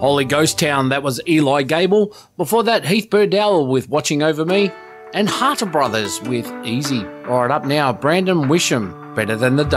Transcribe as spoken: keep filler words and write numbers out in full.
Holy Ghost Town, that was Eli Gable. Before that, Heath Burdell with Watching Over Me. And Harter Brothers with Easy. All right, up now, Brandon Wisham, Better Than the Day.